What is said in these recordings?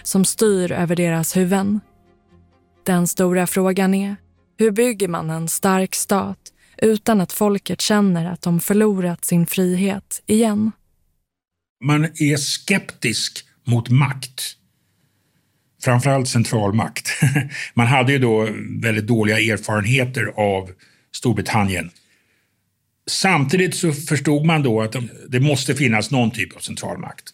som styr över deras huvuden. Den stora frågan är, hur bygger man en stark stat utan att folket känner att de förlorat sin frihet igen? Man är skeptisk mot makt. Framförallt centralmakt. Man hade ju då väldigt dåliga erfarenheter av Storbritannien. Samtidigt så förstod man då att det måste finnas någon typ av centralmakt.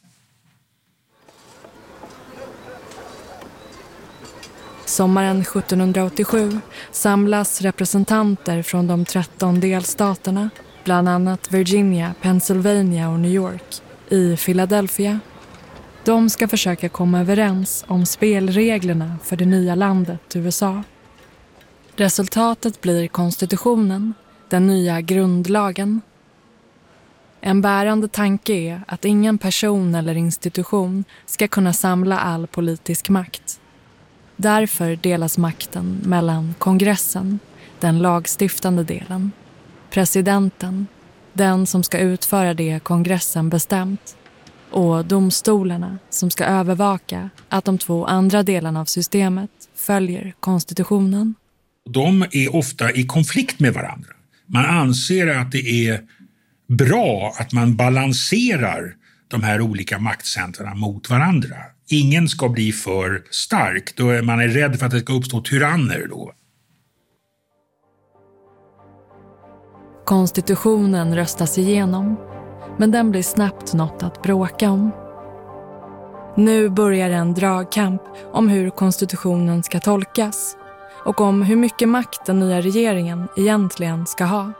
Sommaren 1787 samlas representanter från de 13 delstaterna, bland annat Virginia, Pennsylvania och New York, i Philadelphia. De ska försöka komma överens om spelreglerna för det nya landet USA. Resultatet blir konstitutionen, den nya grundlagen. En bärande tanke är att ingen person eller institution ska kunna samla all politisk makt. Därför delas makten mellan kongressen, den lagstiftande delen, presidenten, den som ska utföra det kongressen bestämt, och domstolarna som ska övervaka att de 2 andra delarna av systemet följer konstitutionen. De är ofta i konflikt med varandra. Man anser att det är bra att man balanserar de här olika maktcentrarna mot varandra. Ingen ska bli för stark, då är man rädd för att det ska uppstå tyranner då. Konstitutionen röstas igenom, men den blir snabbt något att bråka om. Nu börjar en dragkamp om hur konstitutionen ska tolkas och om hur mycket makt den nya regeringen egentligen ska ha.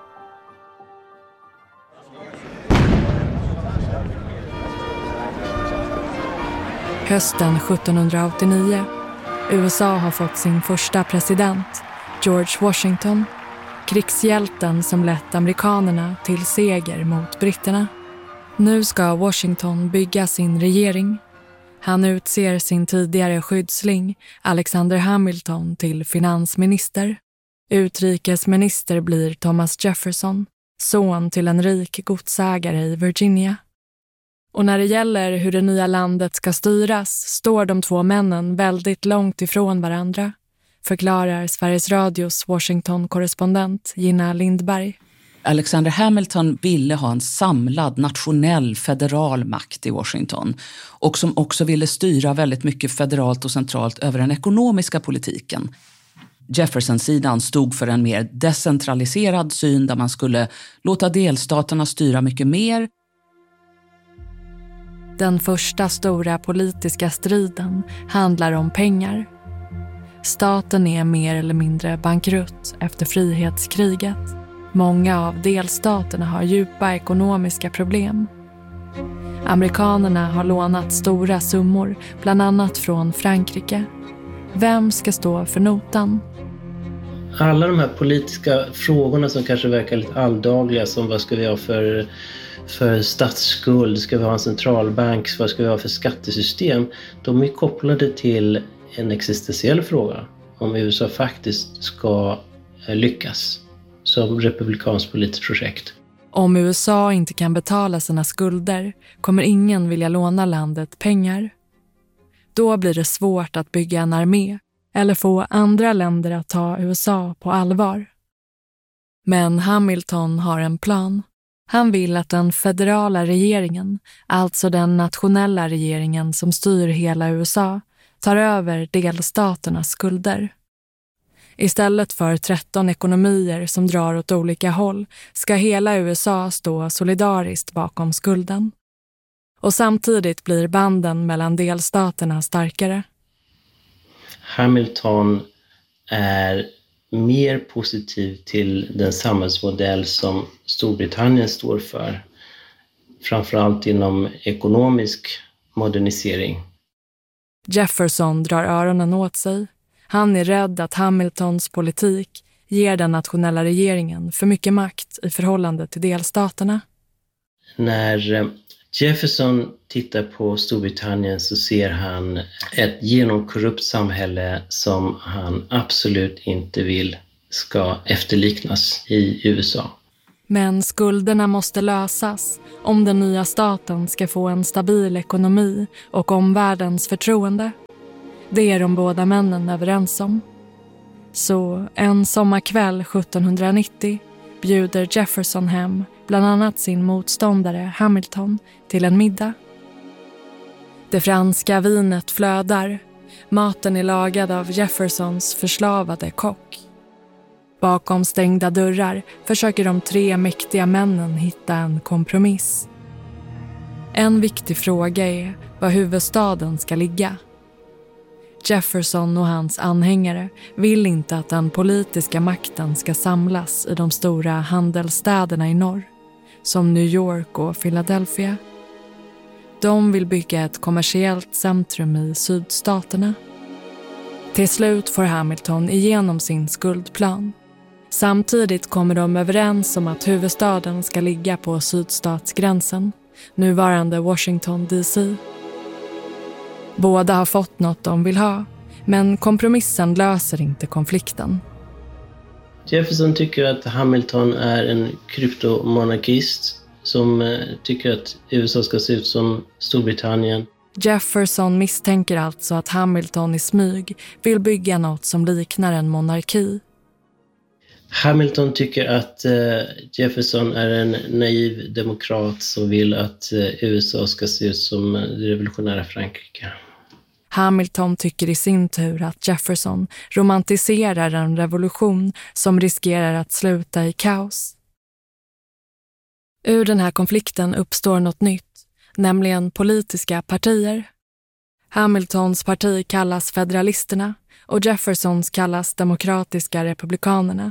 Hösten 1789. USA har fått sin första president, George Washington, krigshjälten som lett amerikanerna till seger mot britterna. Nu ska Washington bygga sin regering. Han utser sin tidigare skyddsling, Alexander Hamilton, till finansminister. Utrikesminister blir Thomas Jefferson, son till en rik godsägare i Virginia. Och när det gäller hur det nya landet ska styras står de 2 männen väldigt långt ifrån varandra, förklarar Sveriges Radios Washington-korrespondent Gina Lindberg. Alexander Hamilton ville ha en samlad nationell federal makt i Washington och som också ville styra väldigt mycket federalt och centralt över den ekonomiska politiken. Jefferson-sidan stod för en mer decentraliserad syn där man skulle låta delstaterna styra mycket mer. Den första stora politiska striden handlar om pengar. Staten är mer eller mindre bankrutt efter frihetskriget. Många av delstaterna har djupa ekonomiska problem. Amerikanerna har lånat stora summor, bland annat från Frankrike. Vem ska stå för notan? Alla de här politiska frågorna som kanske verkar lite alldagliga, som vad ska vi ha för statsskuld, ska vi ha en centralbank, vad ska vi ha för skattesystem, de är kopplade till en existentiell fråga om USA faktiskt ska lyckas som republikanskt politiskt projekt. Om USA inte kan betala sina skulder kommer ingen vilja låna landet pengar. Då blir det svårt att bygga en armé eller få andra länder att ta USA på allvar. Men Hamilton har en plan. Han vill att den federala regeringen, alltså den nationella regeringen som styr hela USA, tar över delstaternas skulder. Istället för 13 ekonomier som drar åt olika håll ska hela USA stå solidariskt bakom skulden. Och samtidigt blir banden mellan delstaterna starkare. Hamilton är mer positiv till den samhällsmodell som Storbritannien står för, framförallt inom ekonomisk modernisering. Jefferson drar öronen åt sig. Han är rädd att Hamiltons politik ger den nationella regeringen för mycket makt i förhållande till delstaterna. När Jefferson tittar på Storbritannien så ser han ett genomkorrupt samhälle som han absolut inte vill ska efterliknas i USA. Men skulderna måste lösas om den nya staten ska få en stabil ekonomi och omvärldens förtroende. Det är de båda männen överens om. Så en sommarkväll 1790 bjuder Jefferson hem bland annat sin motståndare Hamilton till en middag. Det franska vinet flödar. Maten är lagad av Jeffersons förslavade kock. Bakom stängda dörrar försöker de 3 mäktiga männen hitta en kompromiss. En viktig fråga är var huvudstaden ska ligga. Jefferson och hans anhängare vill inte att den politiska makten ska samlas i de stora handelsstäderna i norr, som New York och Philadelphia. De vill bygga ett kommersiellt centrum i sydstaterna. Till slut får Hamilton igenom sin skuldplan. Samtidigt kommer de överens om att huvudstaden ska ligga på sydstatsgränsen, nuvarande Washington DC. Båda har fått något de vill ha, men kompromissen löser inte konflikten. Jefferson tycker att Hamilton är en kryptomonarkist som tycker att USA ska se ut som Storbritannien. Jefferson misstänker alltså att Hamilton i smyg vill bygga något som liknar en monarki. Hamilton tycker att Jefferson är en naiv demokrat som vill att USA ska se ut som det revolutionära Frankrike. Hamilton tycker i sin tur att Jefferson romantiserar en revolution som riskerar att sluta i kaos. Ur den här konflikten uppstår något nytt, nämligen politiska partier. Hamiltons parti kallas Federalisterna och Jeffersons kallas Demokratiska republikanerna.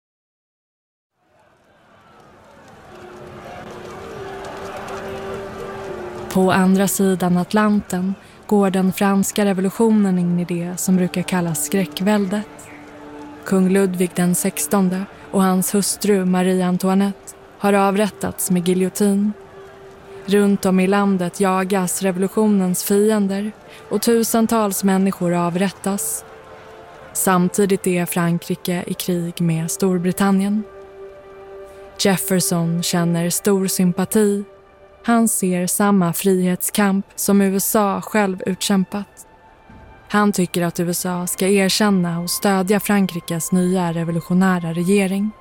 På andra sidan Atlanten går den franska revolutionen in i det som brukar kallas skräckväldet. Kung Ludvig den 16 och hans hustru Marie Antoinette har avrättats med giljotin. Runt om i landet jagas revolutionens fiender och tusentals människor avrättas. Samtidigt är Frankrike i krig med Storbritannien. Jefferson känner stor sympati. Han ser samma frihetskamp som USA själv utkämpat. Han tycker att USA ska erkänna och stödja Frankrikes nya revolutionära regering.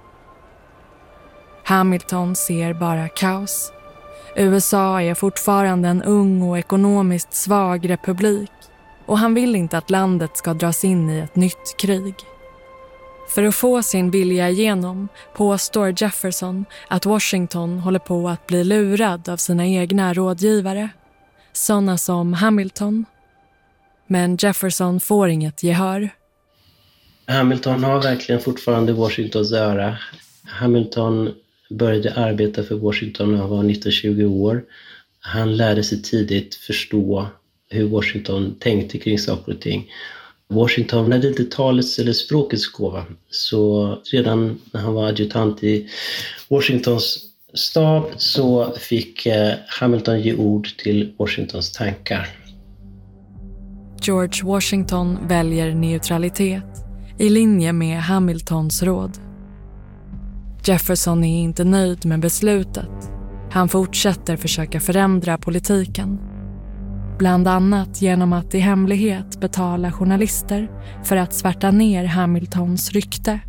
Hamilton ser bara kaos. USA är fortfarande en ung och ekonomiskt svag republik och han vill inte att landet ska dras in i ett nytt krig. För att få sin vilja igenom påstår Jefferson att Washington håller på att bli lurad av sina egna rådgivare, sådana som Hamilton. Men Jefferson får inget gehör. Hamilton har verkligen fortfarande Washingtons öra. Hamilton började arbeta för Washington när han var 19-20 år. Han lärde sig tidigt förstå hur Washington tänkte kring saker och ting. Washington hade inte talets eller språkets gåva, så redan när han var adjutant i Washingtons stab så fick Hamilton ge ord till Washingtons tankar. George Washington väljer neutralitet i linje med Hamiltons råd. Jefferson är inte nöjd med beslutet. Han fortsätter försöka förändra politiken. Bland annat genom att i hemlighet betala journalister för att svärta ner Hamiltons rykte.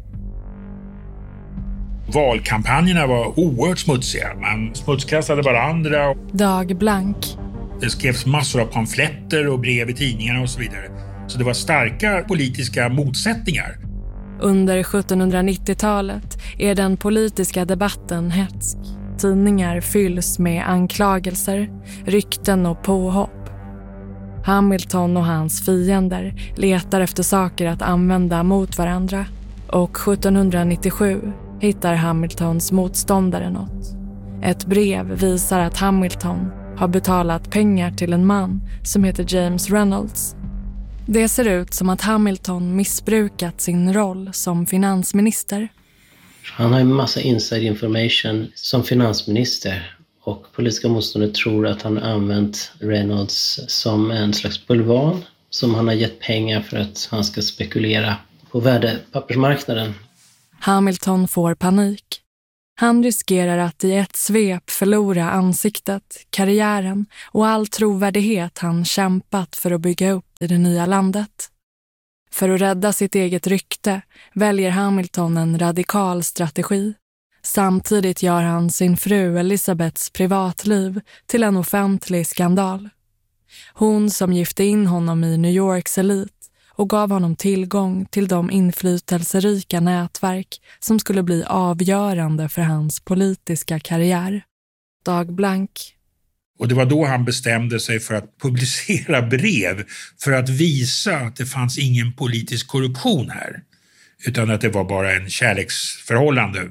Valkampanjerna var oerhört smutsiga. Man smutskastade varandra. Dag blank. Det skrevs massor av pamfletter och brev i tidningarna och så vidare. Så det var starka politiska motsättningar. Under 1790-talet är den politiska debatten hätsk. Tidningar fylls med anklagelser, rykten och påhopp. Hamilton och hans fiender letar efter saker att använda mot varandra. Och 1797 hittar Hamiltons motståndare något. Ett brev visar att Hamilton har betalat pengar till en man som heter James Reynolds. Det ser ut som att Hamilton missbrukat sin roll som finansminister. Han har en massa inside information som finansminister och politiska motståndare tror att han har använt Reynolds som en slags bulvan som han har gett pengar för att han ska spekulera på värdepappersmarknaden. Hamilton får panik. Han riskerar att i ett svep förlora ansiktet, karriären och all trovärdighet han kämpat för att bygga upp. i det nya landet. För att rädda sitt eget rykte väljer Hamilton en radikal strategi. Samtidigt gör han sin fru Elizabeths privatliv till en offentlig skandal. Hon som gifte in honom i New Yorks elit och gav honom tillgång till de inflytelserika nätverk som skulle bli avgörande för hans politiska karriär. Dag blank. Och det var då han bestämde sig för att publicera brev för att visa att det fanns ingen politisk korruption här, utan att det var bara en kärleksförhållande.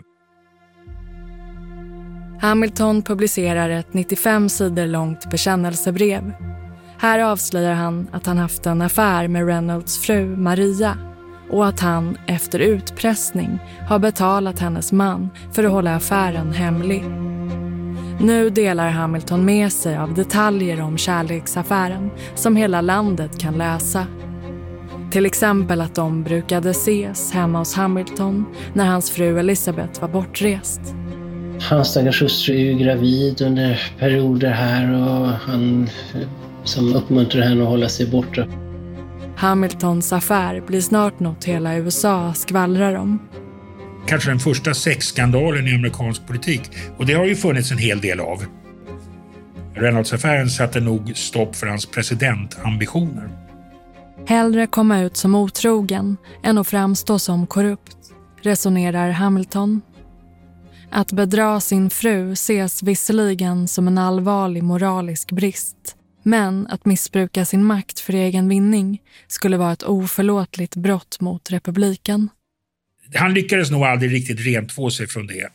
Hamilton publicerar ett 95 sidor långt bekännelsebrev. Här avslöjar han att han haft en affär med Reynolds fru Maria och att han efter utpressning har betalat hennes man för att hålla affären hemlig. Nu delar Hamilton med sig av detaljer om kärleksaffären som hela landet kan läsa. Till exempel att de brukade ses hemma hos Hamilton när hans fru Elizabeth var bortrest. Hans stackars hustru är ju gravid under perioder här och han som uppmuntrar henne att hålla sig borta. Hamiltons affär blir snart något hela USA skvallrar om. Kanske den första sexskandalen i amerikansk politik, och det har ju funnits en hel del av. Reynolds-affären satte nog stopp för hans presidentambitioner. Hellre komma ut som otrogen än att framstå som korrupt, resonerar Hamilton. Att bedra sin fru ses visserligen som en allvarlig moralisk brist, men att missbruka sin makt för egen vinning skulle vara ett oförlåtligt brott mot republiken. Han lyckades nog aldrig riktigt rentvå sig från det.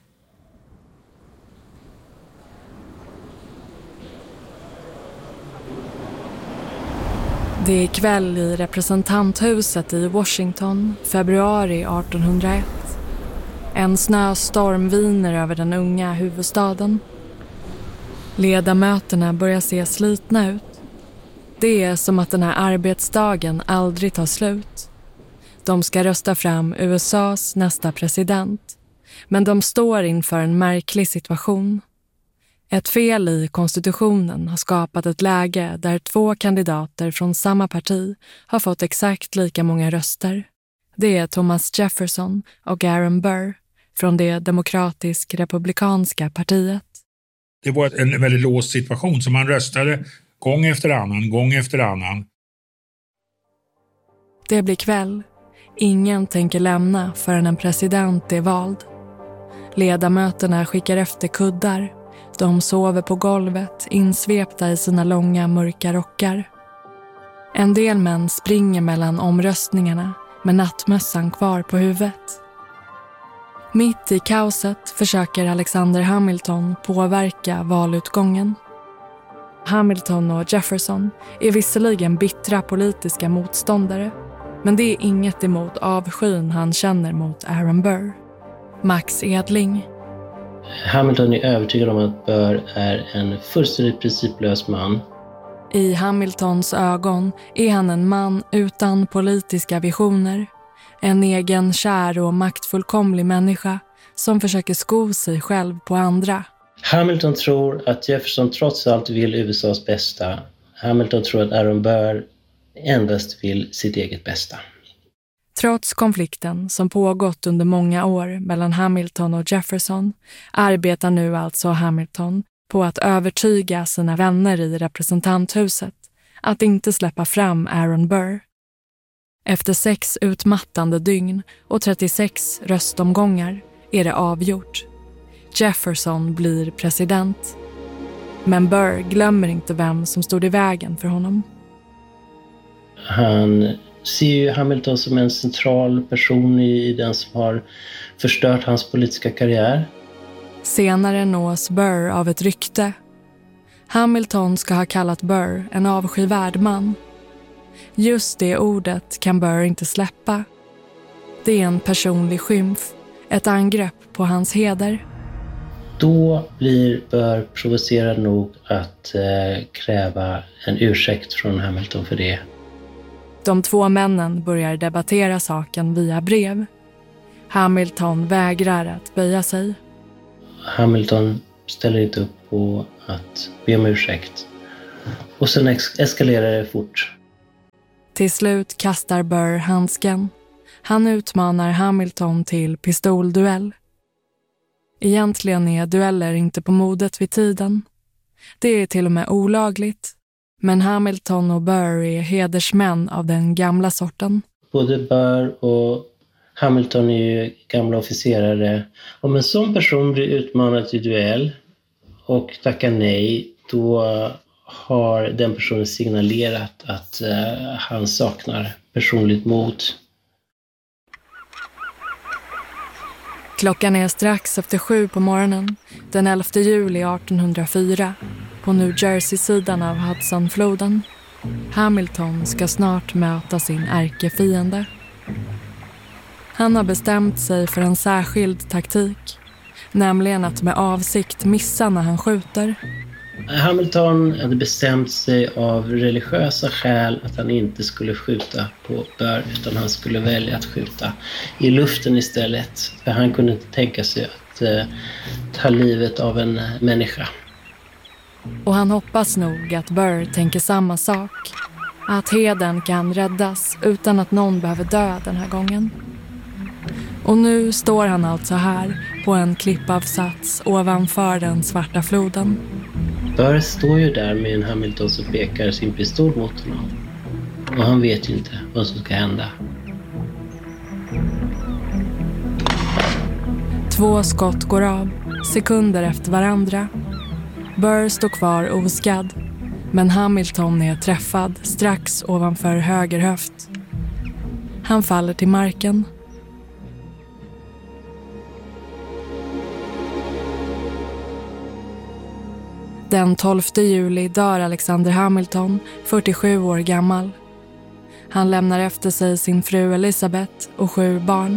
Det är kväll i representanthuset i Washington, februari 1801. En snöstorm viner över den unga huvudstaden. Ledamöterna börjar se slitna ut. Det är som att den här arbetsdagen aldrig tar slut. De ska rösta fram USAs nästa president. Men de står inför en märklig situation. Ett fel i konstitutionen har skapat ett läge där 2 kandidater från samma parti har fått exakt lika många röster. Det är Thomas Jefferson och Aaron Burr från det demokratisk-republikanska partiet. Det var en väldigt låst situation som man röstade gång efter annan. Det blir kväll. Ingen tänker lämna förrän en president är vald. Ledamöterna skickar efter kuddar. De sover på golvet, insvepta i sina långa mörka rockar. En del män springer mellan omröstningarna med nattmössan kvar på huvudet. Mitt i kaoset försöker Alexander Hamilton påverka valutgången. Hamilton och Jefferson är visserligen bittra politiska motståndare, men det är inget emot avskyn han känner mot Aaron Burr. Max Edling. Hamilton är övertygad om att Burr är en fullständigt principlös man. I Hamiltons ögon är han en man utan politiska visioner. En egen kär och maktfullkomlig människa som försöker sko sig själv på andra. Hamilton tror att Jefferson trots allt vill USAs bästa. Hamilton tror att Aaron Burr endast vill sitt eget bästa. Trots konflikten som pågått under många år mellan Hamilton och Jefferson arbetar nu alltså Hamilton på att övertyga sina vänner i representanthuset att inte släppa fram Aaron Burr. Efter 6 utmattande dygn och 36 röstomgångar är det avgjort. Jefferson blir president. Men Burr glömmer inte vem som stod i vägen för honom. Han ser ju Hamilton som en central person i den som har förstört hans politiska karriär. Senare nås Burr av ett rykte. Hamilton ska ha kallat Burr en avskyvärd man. Just det ordet kan Burr inte släppa. Det är en personlig skymf, ett angrepp på hans heder. Då blir Burr provocerad nog att kräva en ursäkt från Hamilton för det. De 2 männen börjar debattera saken via brev. Hamilton vägrar att böja sig. Hamilton ställer inte upp på att be om ursäkt. Och sen eskalerar det fort. Till slut kastar Burr handsken. Han utmanar Hamilton till pistolduell. Egentligen är dueller inte på modet vid tiden. Det är till och med olagligt. Men Hamilton och Burr är hedersmän av den gamla sorten. Både Burr och Hamilton är ju gamla officerare. Om en sån person blir utmanad till duell och tackar nej, då har den personen signalerat att han saknar personligt mod. Klockan är strax efter 7 på morgonen, den 11 juli 1804, på New Jersey-sidan av Hudsonfloden. Hamilton ska snart möta sin ärkefiende. Han har bestämt sig för en särskild taktik, nämligen att med avsikt missa när han skjuter. Hamilton hade bestämt sig av religiösa skäl att han inte skulle skjuta på Burr, utan han skulle välja att skjuta i luften istället. För han kunde inte tänka sig att ta livet av en människa. Och han hoppas nog att Burr tänker samma sak. Att heden kan räddas utan att någon behöver dö den här gången. Och nu står han alltså här på en klippavsats ovanför den svarta floden. Burr står ju där med en Hamilton som pekar sin pistol mot honom. Och han vet ju inte vad som ska hända. 2 skott går av, sekunder efter varandra. Burr står kvar oskadd, men Hamilton är träffad strax ovanför höger höft. Han faller till marken. Den 12 juli dör Alexander Hamilton, 47 år gammal. Han lämnar efter sig sin fru Elizabeth och 7 barn.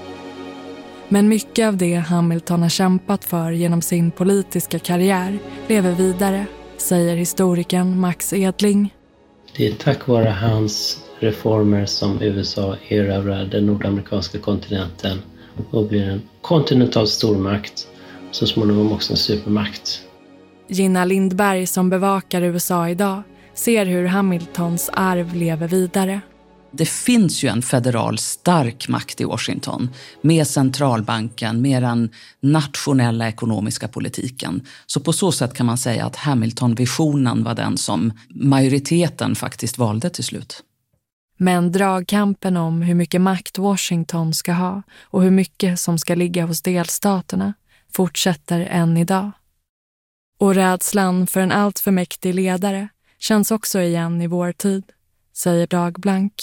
Men mycket av det Hamilton har kämpat för genom sin politiska karriär lever vidare, säger historikern Max Edling. Det är tack vare hans reformer som USA erövrar den nordamerikanska kontinenten och blir en kontinental stormakt, så småningom också en supermakt. Gina Lindberg, som bevakar USA idag, ser hur Hamiltons arv lever vidare. Det finns ju en federal stark makt i Washington med centralbanken, med den nationella ekonomiska politiken. Så på så sätt kan man säga att Hamilton-visionen var den som majoriteten faktiskt valde till slut. Men dragkampen om hur mycket makt Washington ska ha och hur mycket som ska ligga hos delstaterna fortsätter än idag. Och rädslan för en alltför mäktig ledare känns också igen i vår tid, säger Dag Blank.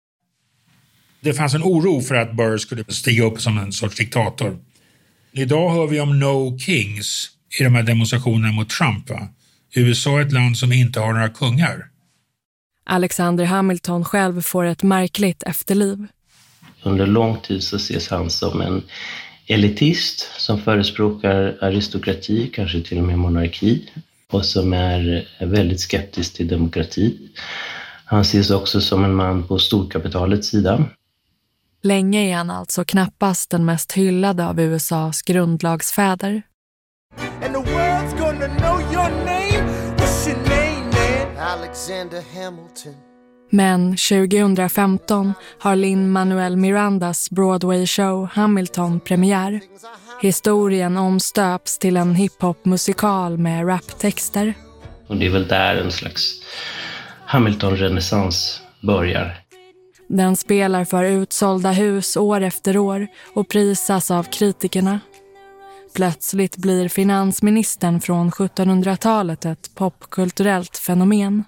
Det fanns en oro för att Burr skulle stiga upp som en sorts diktator. Idag hör vi om no kings i de här demonstrationerna mot Trump. Va? USA är ett land som inte har några kungar. Alexander Hamilton själv får ett märkligt efterliv. Under lång tid så ses han som en elitist som förespråkar aristokrati, kanske till och med monarki, och som är väldigt skeptisk till demokrati. Han ses också som en man på storkapitalets sida. Länge är han alltså knappast den mest hyllade av USAs grundlagsfäder. And the world's gonna know your name. What's your name, man? Alexander Hamilton. Men 2015 har Lin-Manuel Mirandas Broadway-show Hamilton premiär. Historien omstöps till en hiphop-musikal med raptexter. Och det är väl där en slags Hamilton-renässans börjar. Den spelar för utsålda hus år efter år och prisas av kritikerna. Plötsligt blir finansministern från 1700-talet ett popkulturellt fenomen.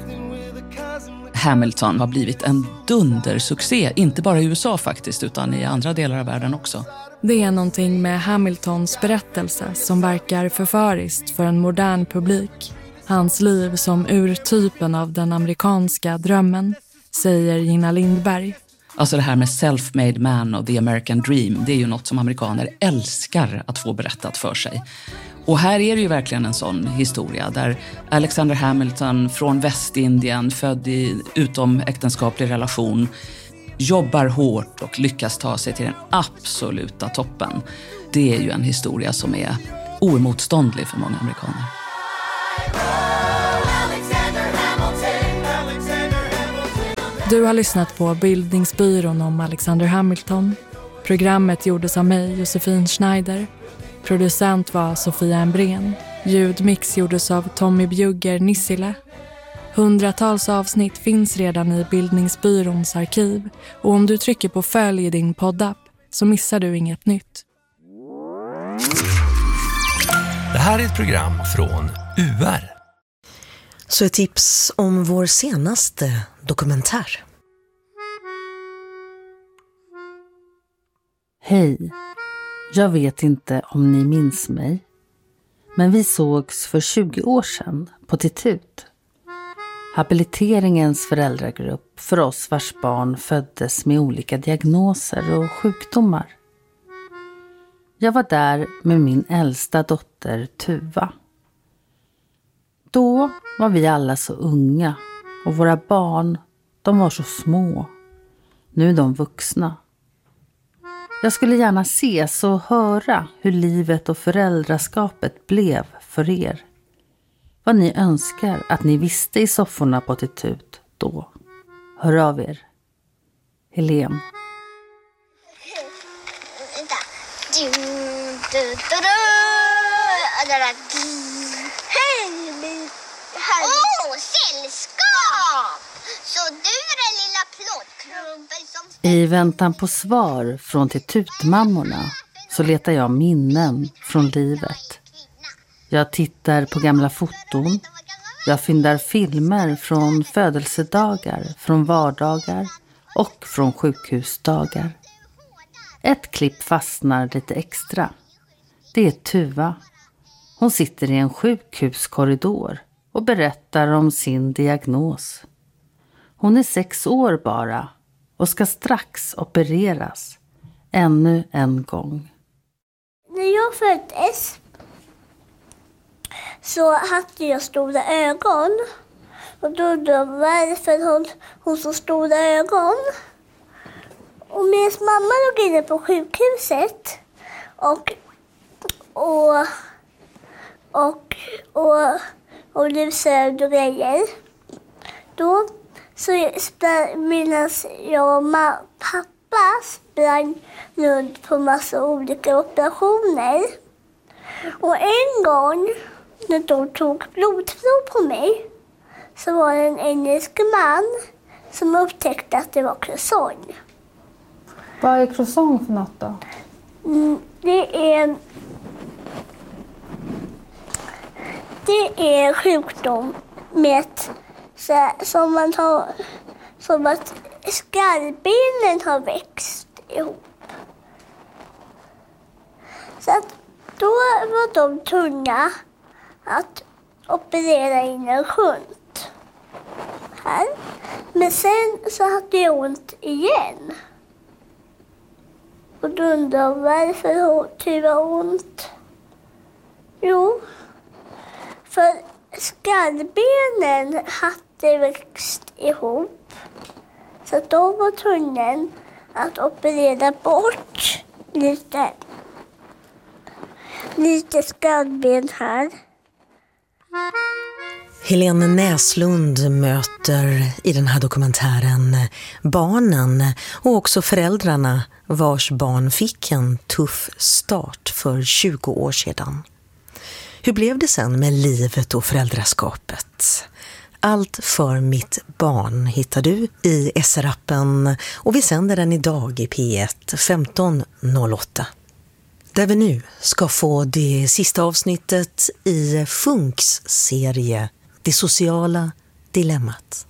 Hamilton har blivit en dundersuccé, inte bara i USA faktiskt utan i andra delar av världen också. Det är någonting med Hamiltons berättelse som verkar förföriskt för en modern publik. Hans liv som urtypen av den amerikanska drömmen, säger Gina Lindberg. Alltså det här med self-made man och the American dream, det är ju något som amerikaner älskar att få berättat för sig. Och här är det ju verkligen en sån historia där Alexander Hamilton från Västindien, född i utomäktenskaplig relation, jobbar hårt och lyckas ta sig till den absoluta toppen. Det är ju en historia som är oemotståndlig för många amerikaner. Du har lyssnat på Bildningsbyrån om Alexander Hamilton. Programmet gjordes av mig, Josefin Schneider. Producent var Sofia Embrén. Ljudmix gjordes av Tommy Bjugger Nissila. Hundratals avsnitt finns redan i Bildningsbyråns arkiv. Och om du trycker på följ i din poddapp så missar du inget nytt. Det här är ett program från UR. Så ett tips om vår senaste dokumentär. Hej, jag vet inte om ni minns mig, men vi sågs för 20 år sedan på Titut. Habiliteringens föräldragrupp för oss vars barn föddes med olika diagnoser och sjukdomar. Jag var där med min äldsta dotter Tuva. Då var vi alla så unga och våra barn, de var så små. Nu är de vuxna. Jag skulle gärna ses och höra hur livet och föräldraskapet blev för er. Vad ni önskar att ni visste i sofforna på Titut då. Hör av er. Helene. Sällskap! Så du är den lilla plåtklumpen som... I väntan på svar från Titutmammorna så letar jag minnen från livet. Jag tittar på gamla foton. Jag fyndar filmer från födelsedagar, från vardagar och från sjukhusdagar. Ett klipp fastnar lite extra. Det är Tuva. Hon sitter i en sjukhuskorridor och berättar om sin diagnos. Hon är 6 år bara och ska strax opereras. Ännu en gång. När jag föddes så hade jag stora ögon. Och då undrade varför hon så stora ögon. Och medan mamma låg inne på sjukhuset och lusade och grejer. Då så medan jag och pappa sprang runt på massa olika operationer. Och en gång när de tog blodprov på mig så var det en engelsk man som upptäckte att det var croissant. Vad är croissant för något då? Det är sjukdom med som man har, som att skallbenen har växt ihop. Så att då var de tvungna att operera in en shunt här. Men sen så hade jag ont igen. Och då undrar jag varför Tuva har ont. Jo, för skallbenen hade växt ihop. Så att de var tvungna att operera bort lite skallben här. Helene Näslund möter i den här dokumentären barnen och också föräldrarna vars barn fick en tuff start för 20 år sedan. Hur blev det sen med livet och föräldraskapet? Allt för mitt barn hittar du i SR-appen och vi sänder den idag i P1 15.08. Där vi nu ska få det sista avsnittet i Funks serie Det sociala dilemmat.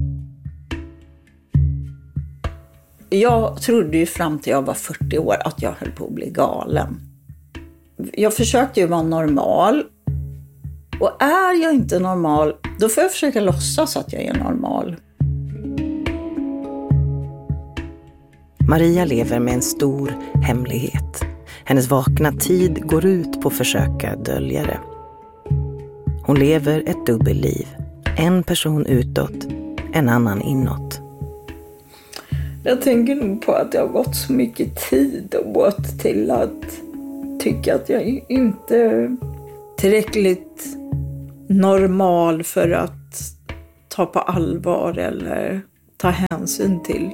Jag trodde ju fram till jag var 40 år att jag höll på att bli galen. Jag försökte ju vara normal. Och är jag inte normal, då får jag försöka låtsas att jag är normal. Maria lever med en stor hemlighet. Hennes vakna tid går ut på att försöka dölja det. Hon lever ett dubbelliv. En person utåt, en annan inåt. Jag tänker nog på att det har gått så mycket tid åt till att tycka att jag inte är tillräckligt normal för att ta på allvar eller ta hänsyn till.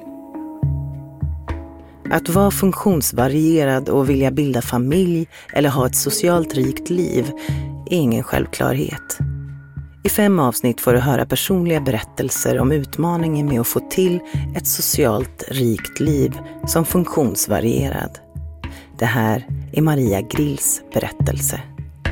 Att vara funktionsvarierad och vilja bilda familj eller ha ett socialt rikt liv är ingen självklarhet. I 5 avsnitt får du höra personliga berättelser om utmaningen med att få till ett socialt rikt liv som funktionsvarierad. Det här är Maria Grills berättelse.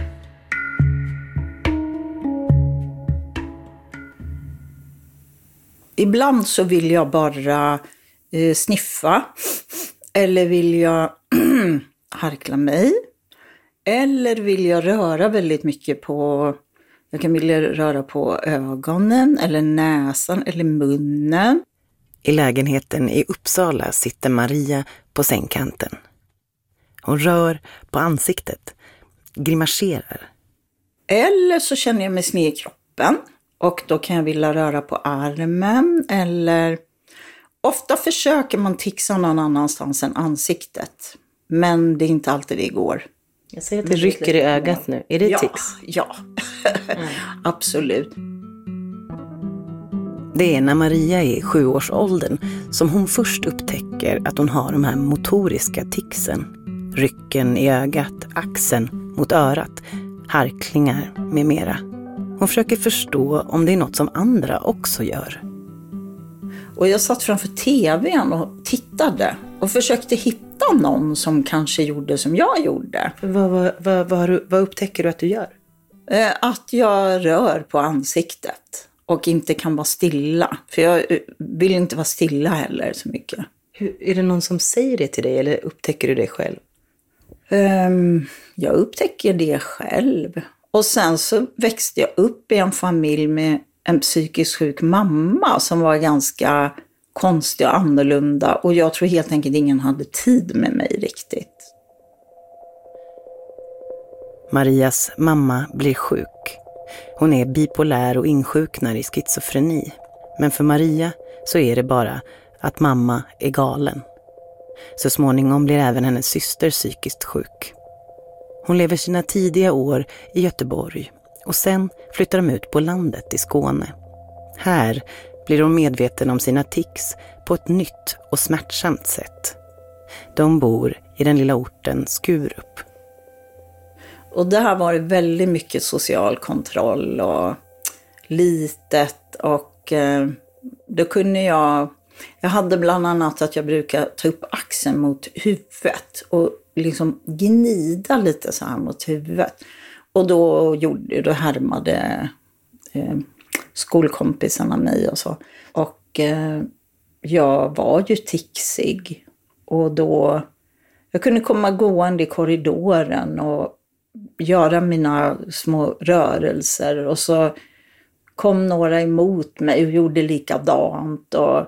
Ibland så vill jag bara sniffa, eller vill jag harkla mig, eller vill jag röra väldigt mycket på, jag kan vilja röra på ögonen eller näsan eller munnen. I lägenheten i Uppsala sitter Maria på sängkanten. Hon rör på ansiktet, grimaserar. Eller så känner jag mig sned i kroppen. Och då kan jag vilja röra på armen eller... Ofta försöker man tixa någon annanstans än ansiktet. Men det är inte alltid det går. Jag ser att det rycker i ögat nu. Är det tics? Ja. Absolut. Det är när Maria är 7-årsåldern som hon först upptäcker att hon har de här motoriska ticsen. Rycken i ögat, axeln mot örat, harklingar med mera. Hon försöker förstå om det är något som andra också gör. Och jag satt framför tvn och tittade och försökte hitta någon som kanske gjorde som jag gjorde. Vad upptäcker du att du gör? Att jag rör på ansiktet och inte kan vara stilla. För jag vill inte vara stilla heller så mycket. Är det någon som säger det till dig eller upptäcker du det själv? Jag upptäcker det själv. Och sen så växte jag upp i en familj med en psykiskt sjuk mamma som var ganska konstig och annorlunda. Och jag tror helt enkelt ingen hade tid med mig riktigt. Marias mamma blir sjuk. Hon är bipolär och insjuknar i schizofreni. Men för Maria så är det bara att mamma är galen. Så småningom blir även hennes syster psykiskt sjuk. Hon lever sina tidiga år i Göteborg och sen flyttar de ut på landet i Skåne. Här blir hon medveten om sina tics på ett nytt och smärtsamt sätt. De bor i den lilla orten Skurup. Och där var det väldigt mycket social kontroll och litet och då kunde jag hade bland annat att jag brukar ta upp axeln mot huvudet och liksom gnida lite så här mot huvudet. Och då härmade skolkompisarna mig och så. Och jag var ju ticsig. Och då, jag kunde komma gående i korridoren och göra mina små rörelser. Och så kom några emot mig och gjorde likadant. Och,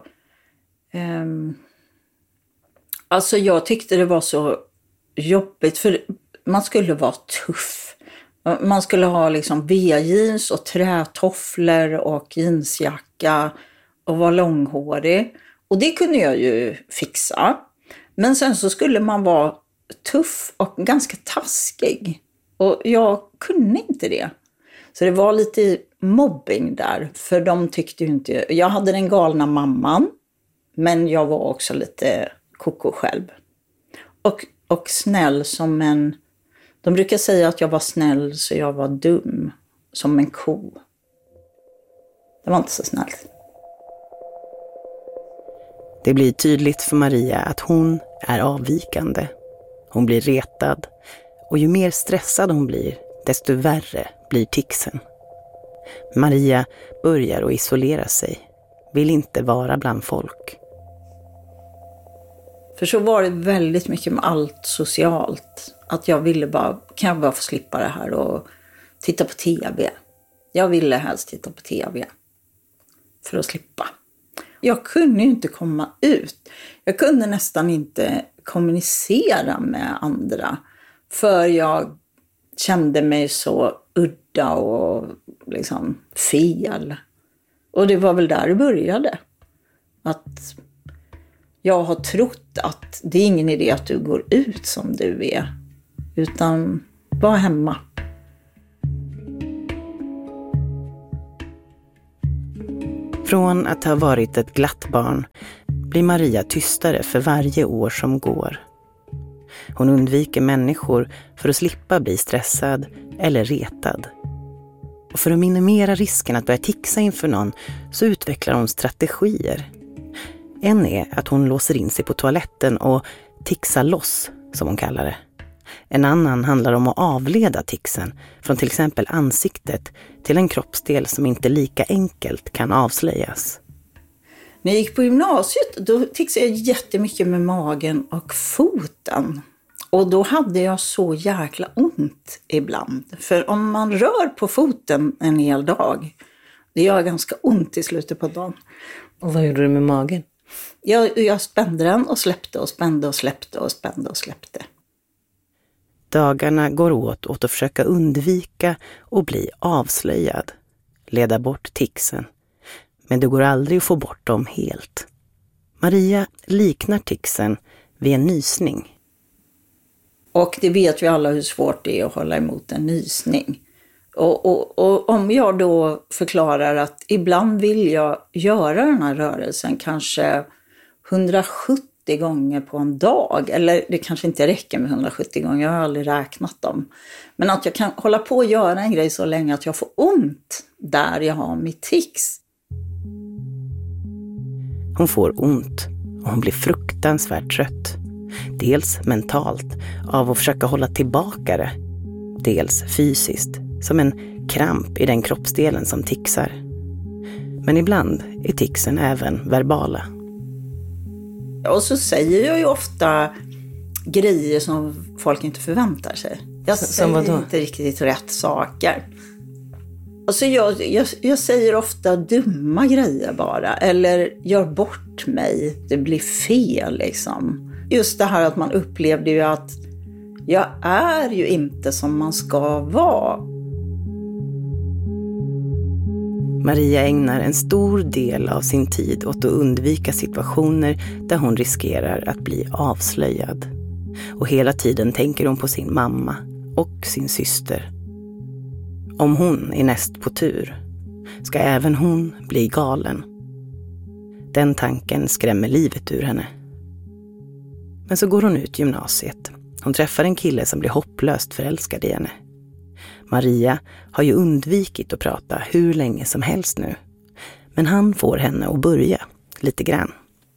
alltså jag tyckte det var så jobbigt för man skulle vara tuff. Man skulle ha liksom V-jeans och trätofflor och jeansjacka och vara långhårig. Och det kunde jag ju fixa. Men sen så skulle man vara tuff och ganska taskig. Och jag kunde inte det. Så det var lite mobbing där. För de tyckte ju inte... Jag hade den galna mamman. Men jag var också lite koko själv. Och snäll som en... De brukar säga att jag var snäll så jag var dum. Som en ko. Det var inte så snällt. Det blir tydligt för Maria att hon är avvikande. Hon blir retad. Och ju mer stressad hon blir, desto värre blir ticsen. Maria börjar att isolera sig. Vill inte vara bland folk. För så var det väldigt mycket med allt socialt. Att jag ville bara, kan jag bara få slippa det här och titta på tv. Jag ville helst titta på tv. För att slippa. Jag kunde ju inte komma ut. Jag kunde nästan inte kommunicera med andra. För jag kände mig så udda och liksom fel. Och det var väl där det började. Att jag har trott att det är ingen idé att du går ut som du är. Utan var hemma. Från att ha varit ett glatt barn blir Maria tystare för varje år som går. Hon undviker människor för att slippa bli stressad eller retad. Och för att minimera risken att börja tixa inför någon så utvecklar hon strategier. En är att hon låser in sig på toaletten och tixar loss, som hon kallar det. En annan handlar om att avleda tixen från till exempel ansiktet till en kroppsdel som inte lika enkelt kan avslöjas. När jag gick på gymnasiet då tixade jag jättemycket med magen och foten. Och då hade jag så jäkla ont ibland. För om man rör på foten en hel dag, det gör ganska ont i slutet på dagen. Och vad gjorde du med magen? Jag spände den och släppte och spände och släppte och spände och släppte. Dagarna går åt att försöka undvika och bli avslöjad. Leda bort tixen. Men det går aldrig att få bort dem helt. Maria liknar tixen vid en nysning. Och det vet vi alla hur svårt det är att hålla emot en nysning. Och om jag då förklarar att ibland vill jag göra den här rörelsen kanske 170 gånger på en dag. Eller det kanske inte räcker med 170 gånger, jag har aldrig räknat dem. Men att jag kan hålla på och göra en grej så länge att jag får ont där jag har mitt tics. Hon får ont och hon blir fruktansvärt trött. Dels mentalt av att försöka hålla tillbaka det. Dels fysiskt som en kramp i den kroppsdelen som tixar. Men ibland är tixen även verbala. Och så säger jag ju ofta grejer som folk inte förväntar sig. Jag säger inte riktigt rätt saker. Alltså jag säger ofta dumma grejer bara. Eller gör bort mig. Det blir fel liksom. Just det här att man upplevde ju att jag är ju inte som man ska vara. Maria ägnar en stor del av sin tid åt att undvika situationer där hon riskerar att bli avslöjad. Och hela tiden tänker hon på sin mamma och sin syster. Om hon är näst på tur ska även hon bli galen. Den tanken skrämmer livet ur henne. Men så går hon ut gymnasiet. Hon träffar en kille som blir hopplöst förälskad i henne. Maria har ju undvikit att prata hur länge som helst nu. Men han får henne att börja lite grann.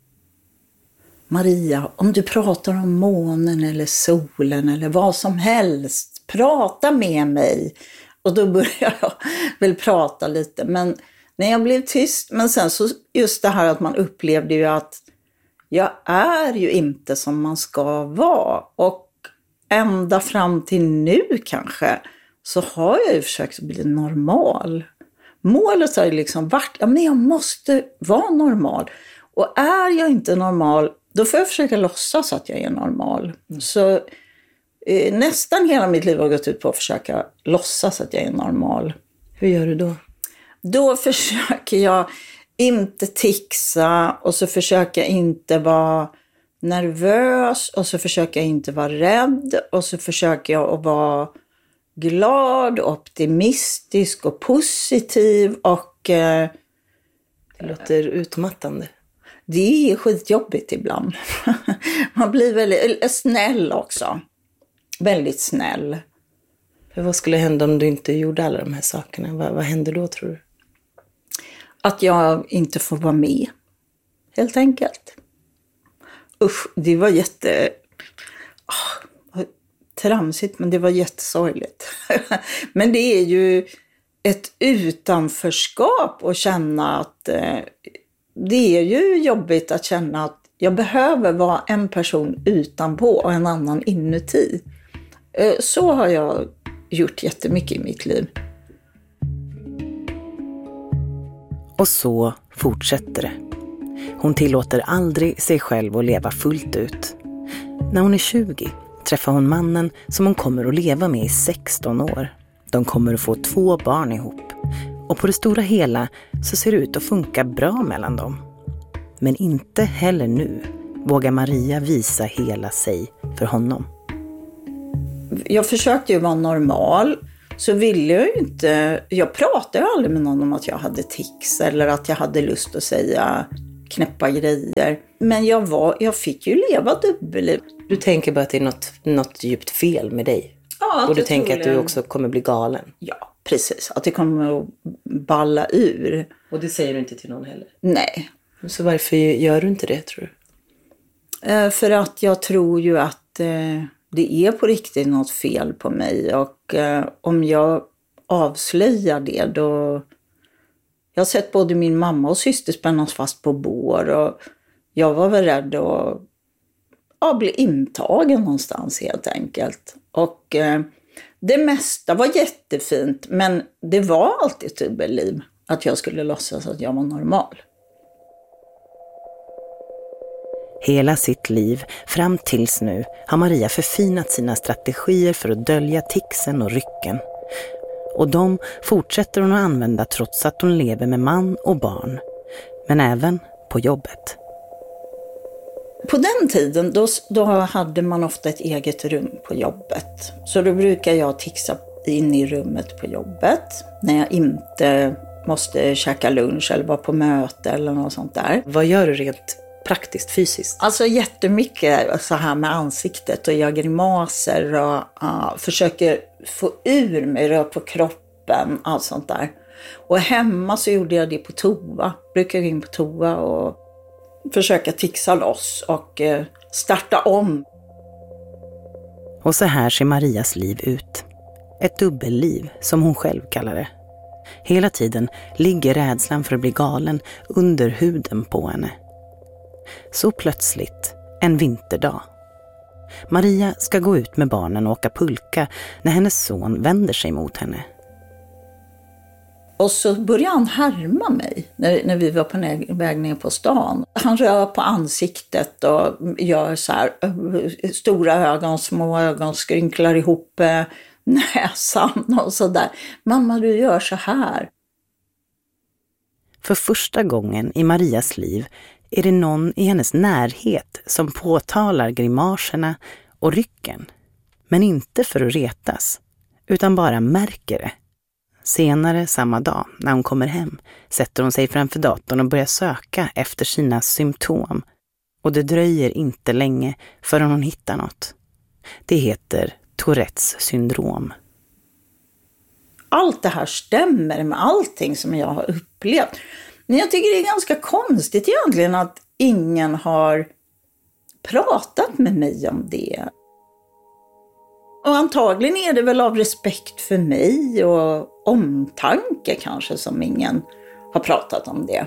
Maria, om du pratar om månen eller solen eller vad som helst, prata med mig. Och då börjar jag väl prata lite. Men när jag blev tyst, men sen så just det här att man upplevde ju att jag är ju inte som man ska vara. Och ända fram till nu kanske så har jag ju försökt bli normal. Målet har ju liksom varit, ja men jag måste vara normal. Och är jag inte normal, då får jag försöka låtsas att jag är normal. Så nästan hela mitt liv har gått ut på att försöka låtsas att jag är normal. Hur gör du då? Då försöker jag inte tixa och så försöker jag inte vara nervös och så försöker jag inte vara rädd och så försöker jag att vara glad, optimistisk och positiv och det låter utmattande. Det är skitjobbigt ibland. Man blir väldigt snäll också. Väldigt snäll. För vad skulle hända om du inte gjorde alla de här sakerna? Vad händer då tror du? Att jag inte får vara med. Helt enkelt. Usch, det var tramsigt, men det var jättesorgligt. Men det är ju ett utanförskap att känna att det är ju jobbigt att känna att jag behöver vara en person utanpå och en annan inuti. Så har jag gjort jättemycket i mitt liv. Och så fortsätter det. Hon tillåter aldrig sig själv att leva fullt ut. När hon är 20 träffar hon mannen som hon kommer att leva med i 16 år. De kommer att få 2 barn ihop. Och på det stora hela så ser det ut att funka bra mellan dem. Men inte heller nu vågar Maria visa hela sig för honom. Jag försökte ju vara normal. så ville jag ju inte... Jag pratade aldrig med någon om att jag hade tics eller att jag hade lust att säga knäppa grejer. Men jag fick ju leva dubbelliv. Du tänker bara att det är något djupt fel med dig? Ja, och du tänker att du också kommer bli galen? Ja, precis. Att det kommer att balla ur. Och det säger du inte till någon heller? Nej. Så varför gör du inte det, tror du? För att jag tror ju att det är på riktigt något fel på mig. Och om jag avslöjar det, då... Jag har sett både min mamma och syster spännas fast på bår. Och jag var väl rädd att bli intagen någonstans helt enkelt. Och det mesta var jättefint. Men det var alltid ett dubbelliv. Att jag skulle låtsas att jag var normal. Hela sitt liv, fram tills nu, har Maria förfinat sina strategier för att dölja ticsen och rycken. Och de fortsätter hon att använda trots att hon lever med man och barn. Men även på jobbet. På den tiden då hade man ofta ett eget rum på jobbet. Så då brukar jag tixa in i rummet på jobbet. När jag inte måste käka lunch eller vara på möte eller något sånt där. Vad gör du rent praktiskt, fysiskt? Alltså jättemycket så här med ansiktet och jag grimaser och försöker få ur mig, rör på kroppen, allt sånt där. Och hemma så gjorde jag det på toa. Brukar gå in på toa och försöka tixa loss och starta om. Och så här ser Marias liv ut. Ett dubbelliv, som hon själv kallar det. Hela tiden ligger rädslan för att bli galen under huden på henne. Så plötsligt, en vinterdag. Maria ska gå ut med barnen och åka pulka när hennes son vänder sig mot henne. Och så började han härma mig när vi var på väg ner på stan. Han rör på ansiktet och gör så här stora ögon, små ögon, skrynklar ihop näsan och så där. Mamma, du gör så här. För första gången i Marias liv är det någon i hennes närhet som påtalar grimaserna och rycken. Men inte för att retas, utan bara märker det. Senare samma dag, när hon kommer hem, sätter hon sig framför datorn och börjar söka efter sina symptom. Och det dröjer inte länge förrän hon hittar något. Det heter Tourettes syndrom. Allt det här stämmer med allting som jag har upplevt. Men jag tycker det är ganska konstigt egentligen att ingen har pratat med mig om det. Och antagligen är det väl av respekt för mig och omtanke kanske som ingen har pratat om det.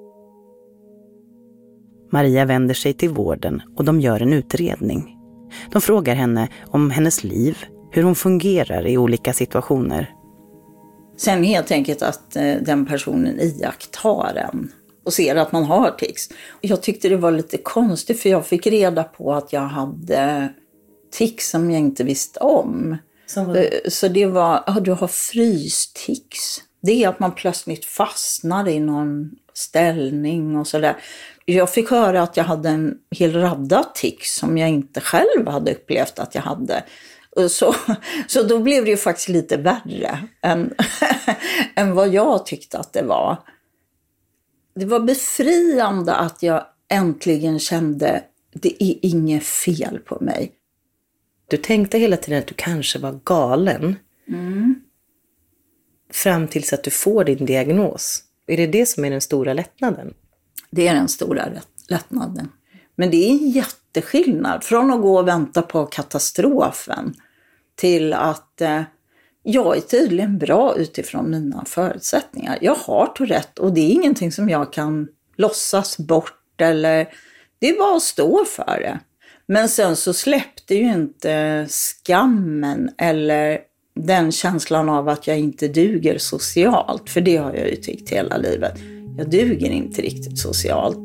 Maria vänder sig till vården och de gör en utredning. De frågar henne om hennes liv, hur hon fungerar i olika situationer. Sen helt enkelt att den personen iakttar en och ser att man har tics. Jag tyckte det var lite konstigt för jag fick reda på att jag hade tics som jag inte visste om. Så det var, du har frystics. Det är att man plötsligt fastnar i någon ställning och sådär. Jag fick höra att jag hade en hel radda tics som jag inte själv hade upplevt att jag hade. Så då blev det ju faktiskt lite värre än vad jag tyckte att det var. Det var befriande att jag äntligen kände det är inget fel på mig. Du tänkte hela tiden att du kanske var galen. Mm. Fram tills att du får din diagnos. Är det det som är den stora lättnaden? Det är den stora lättnaden. Men det är en jätteskillnad från att gå och vänta på katastrofen till att jag är tydligen bra utifrån mina förutsättningar. Jag har Tourette och det är ingenting som jag kan låtsas bort eller det är bara att stå för det. Men sen så släppte ju inte skammen eller den känslan av att jag inte duger socialt. För det har jag ju tyckt hela livet. Jag duger inte riktigt socialt.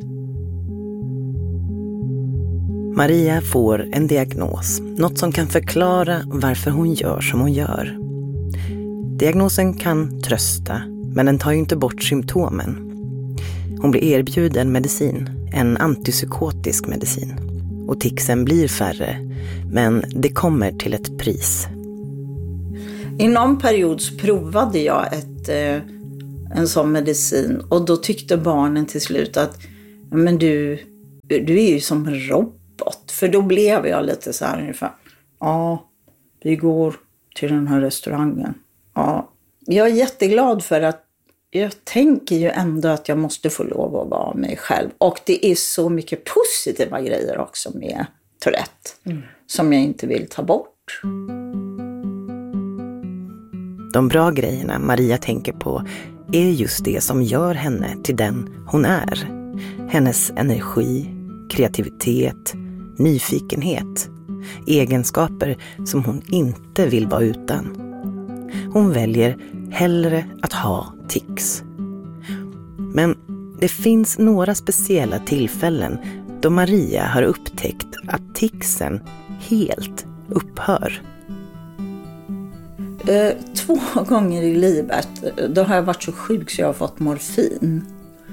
Maria får en diagnos. Något som kan förklara varför hon gör som hon gör. Diagnosen kan trösta, men den tar ju inte bort symptomen. Hon blir erbjuden medicin, en antipsykotisk medicin. Och ticsen blir färre, men det kommer till ett pris. I någon period så provade jag en sån medicin och då tyckte barnen till slut att men du är ju som en robot. För då blev jag lite så här ungefär. Ja, vi går till den här restaurangen. Ja, jag är jätteglad för att jag tänker ju ändå att jag måste få lov att vara mig själv. Och det är så mycket positiva grejer också med Tourette som jag inte vill ta bort. De bra grejerna Maria tänker på är just det som gör henne till den hon är. Hennes energi, kreativitet, nyfikenhet. Egenskaper som hon inte vill vara utan. Hon väljer hellre att ha tics. Men det finns några speciella tillfällen då Maria har upptäckt att ticsen helt upphör. 2 gånger i livet då har jag varit så sjuk så jag har fått morfin.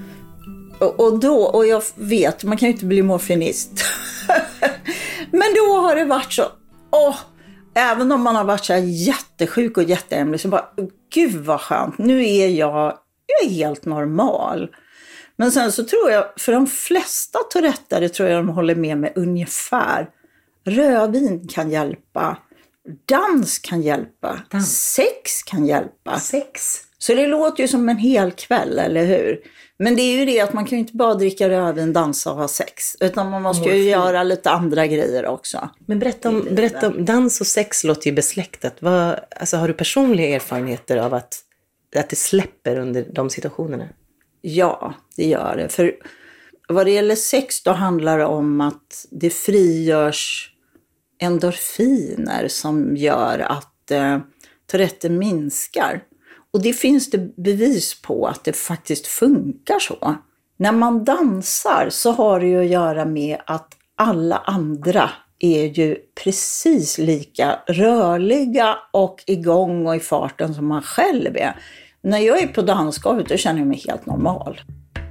Och jag vet, man kan ju inte bli morfinist. Men då har det varit så, även om man har varit så här jättesjuk och jätteämlig så bara, gud vad skönt, nu är jag är helt normal. Men sen så tror jag, för de flesta tourettare tror jag de håller med mig ungefär. Rödvin kan hjälpa, dans kan hjälpa, sex kan hjälpa. Så det låter ju som en hel kväll, eller hur? Men det är ju det att man kan ju inte bara dricka rödvin, dansa och ha sex. Utan man måste ju göra lite andra grejer också. Men berätta om dans och sex låter ju besläktat. Har du personliga erfarenheter av att det släpper under de situationerna? Ja, det gör det. För vad det gäller sex då handlar det om att det frigörs endorfiner som gör att Tourette minskar. Och det finns det bevis på att det faktiskt funkar så. När man dansar så har det ju att göra med att alla andra är ju precis lika rörliga och igång och i farten som man själv är. När jag är på dansgolvet då känner jag mig helt normal.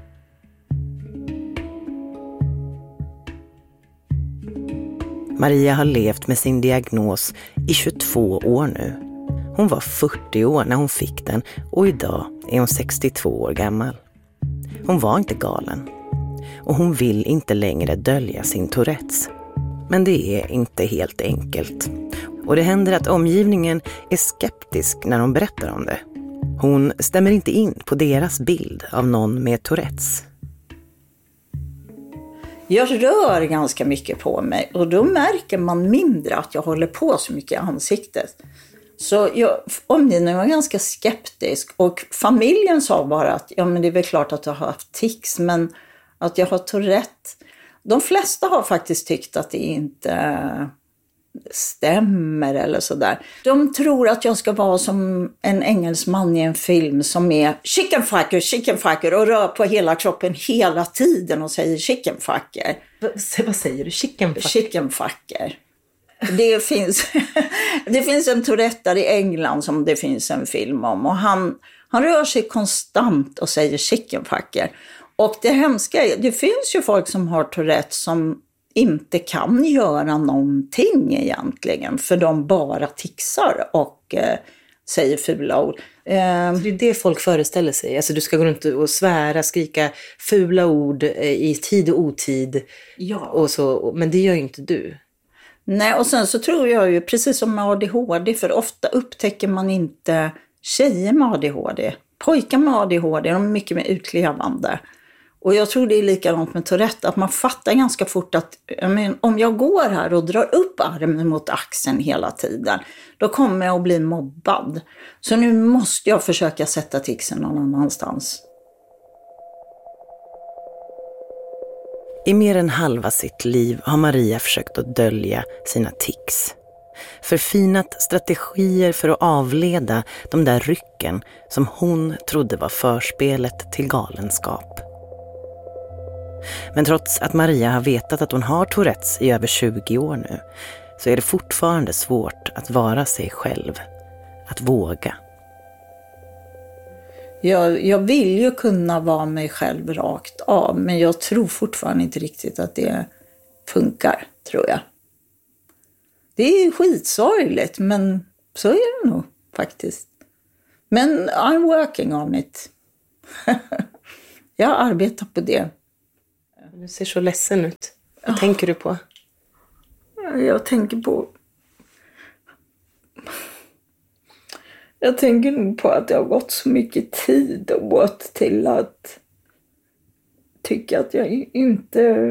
Maria har levt med sin diagnos i 22 år nu. Hon var 40 år när hon fick den och idag är hon 62 år gammal. Hon var inte galen. Och hon vill inte längre dölja sin Tourettes. Men det är inte helt enkelt. Och det händer att omgivningen är skeptisk när hon berättar om det. Hon stämmer inte in på deras bild av någon med Tourettes. Jag rör ganska mycket på mig och då märker man mindre att jag håller på så mycket i ansiktet. Så omgivningen var ganska skeptisk och familjen sa bara att men det är väl klart att jag har haft tics men att jag har Tourette. De flesta har faktiskt tyckt att det inte stämmer eller sådär. De tror att jag ska vara som en engelsman i en film som är chicken fucker och rör på hela kroppen hela tiden och säger chicken fucker. Vad säger du? Chicken fucker. Det finns en Tourette i England som det finns en film om och han rör sig konstant och säger chicken fucker. Och det hemska är, det finns ju folk som har Tourette som inte kan göra någonting egentligen för de bara tixar och säger fula ord. Det är det folk föreställer sig. Alltså du ska gå runt och svära, skrika fula ord i tid och otid. Ja. Och så, men det gör ju inte du. Nej, och sen så tror jag ju precis som med ADHD, för ofta upptäcker man inte tjejer med ADHD. Pojkar med ADHD, de är mycket mer utlevande. Och jag tror det är likadant med Tourette, att man fattar ganska fort att om jag går här och drar upp armen mot axeln hela tiden, då kommer jag att bli mobbad. Så nu måste jag försöka sätta ticsen någon annanstans. I mer än halva sitt liv har Maria försökt att dölja sina tics. Förfinat strategier för att avleda de där rycken som hon trodde var förspelet till galenskap. Men trots att Maria har vetat att hon har Tourettes i över 20 år nu så är det fortfarande svårt att vara sig själv, att våga. Jag vill ju kunna vara mig själv rakt av, men jag tror fortfarande inte riktigt att det funkar, tror jag. Det är skitsorgligt, men så är det nog faktiskt. Men I'm working on it. Jag arbetar på det. Du ser så ledsen ut. Vad tänker du på? Jag tänker nog på att det har gått så mycket tid åt till att tycka att jag inte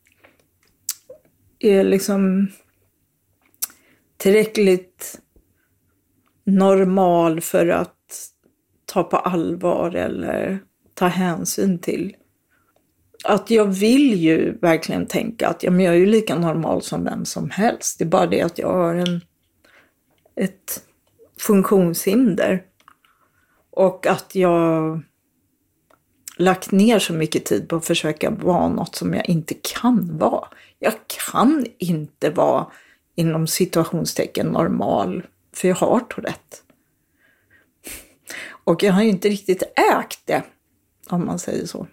är liksom tillräckligt normal för att ta på allvar eller ta hänsyn till. Att jag vill ju verkligen tänka att jag är ju lika normal som vem som helst. Det är bara det att jag har ett funktionshinder. Och att jag lagt ner så mycket tid på att försöka vara något som jag inte kan vara. Jag kan inte vara inom situationstecken normal, för jag har Tourette. Och jag har ju inte riktigt ägt det, om man säger så.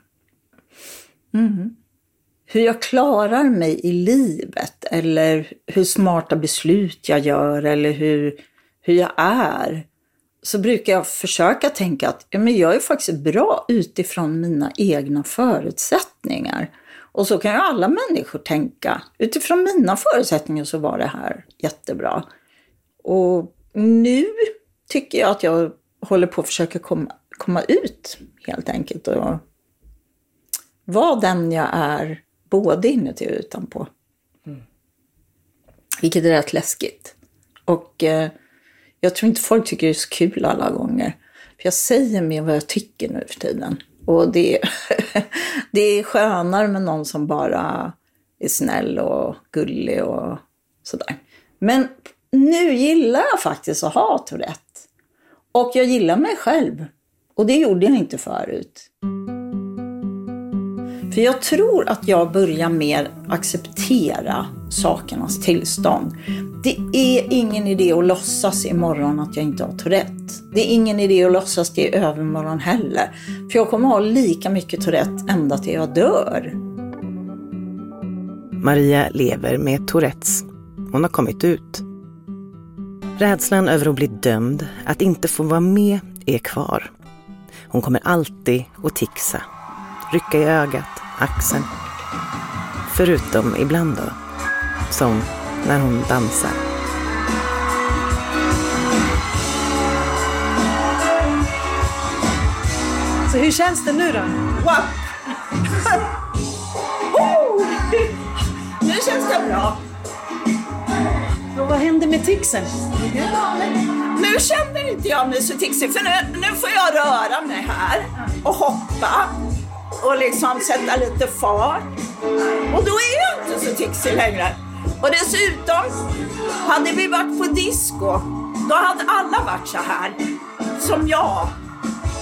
Hur jag klarar mig i livet, eller hur smarta beslut jag gör, eller hur jag är, så brukar jag försöka tänka att men jag är faktiskt bra utifrån mina egna förutsättningar. Och så kan ju alla människor tänka, utifrån mina förutsättningar så var det här jättebra. Och nu tycker jag att jag håller på att försöka komma ut helt enkelt och vara den jag är både inuti och utanpå. Vilket är rätt läskigt. Och jag tror inte folk tycker det är så kul alla gånger. För jag säger mer vad jag tycker nu för tiden. Och det är skönare med någon som bara är snäll och gullig och sådär. Men nu gillar jag faktiskt att ha Tourette. Och jag gillar mig själv. Och det gjorde jag inte förut. För jag tror att jag börjar mer acceptera sakernas tillstånd. Det är ingen idé att låtsas imorgon att jag inte har Tourette. Det är ingen idé att låtsas det i övermorgon heller. För jag kommer ha lika mycket Tourette ända till jag dör. Maria lever med Tourettes. Hon har kommit ut. Rädslan över att bli dömd, att inte få vara med, är kvar. Hon kommer alltid att tixa. Rycka i ögat, axeln. Förutom ibland då. Som när hon dansar. Så hur känns det nu då? Wow. Nu känns det bra. Och vad hände med tixen? Ja, nu känner inte jag mig så tixig. För nu får jag röra mig här. Och hoppa. Och liksom sätta lite fart. Och då är jag inte så tixig längre. Och dessutom, hade vi varit på disco, då hade alla varit så här. Som jag.